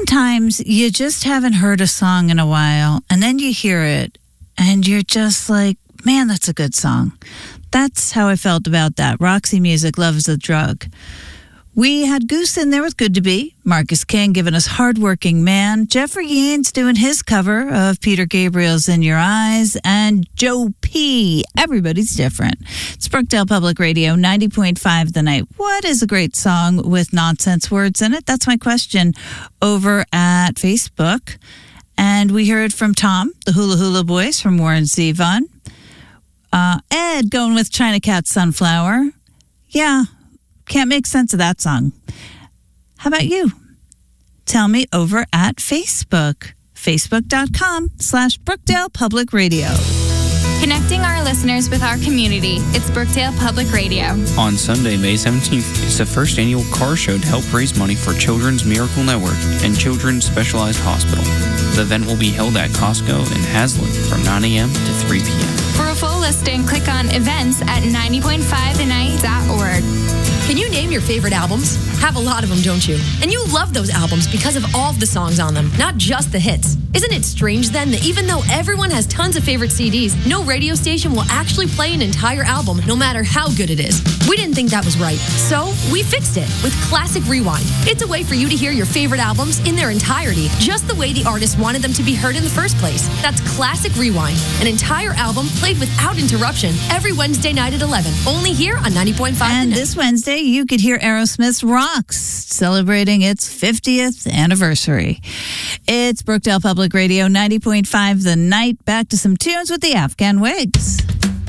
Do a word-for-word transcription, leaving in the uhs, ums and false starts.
sometimes you just haven't heard a song in a while, and then you hear it, and you're just like, man, that's a good song. That's how I felt about that. Roxy Music, Love is a Drug. We had Goose in there with Good to Be. Marcus King giving us Hardworking Man. Jeffrey Yanes doing his cover of Peter Gabriel's In Your Eyes. And Joe P. Everybody's Different. It's Brookdale Public Radio, ninety point five The Night. What is a great song with nonsense words in it? That's my question over at Facebook. And we heard from Tom, the Hula Hula Boys from Warren Zevon. Uh, Ed going with China Cat Sunflower. Yeah. Can't make sense of that song. How about you? Tell me over at Facebook. Facebook.com slash Brookdale Public Radio. Connecting our listeners with our community. It's Brookdale Public Radio. On Sunday, May seventeenth, is the first annual car show to help raise money for Children's Miracle Network and Children's Specialized Hospital. The event will be held at Costco in Hazlet from nine a.m. to three p.m. For a full listing, click on events at ninety point five the night dot org. Can you name your favorite albums? Have a lot of them, don't you? And you love those albums because of all of the songs on them, not just the hits. Isn't it strange then that even though everyone has tons of favorite C Ds, no radio station will actually play an entire album no matter how good it is? We didn't think that was right, so we fixed it with Classic Rewind. It's a way for you to hear your favorite albums in their entirety, just the way the artist wanted them to be heard in the first place. That's Classic Rewind, an entire album played without interruption every Wednesday night at eleven, only here on ninety point five. And this Wednesday, you could hear Aerosmith's Rocks celebrating its fiftieth anniversary. It's Brookdale Public Radio, ninety point five The Night. Back to some tunes with the Afghan Wigs.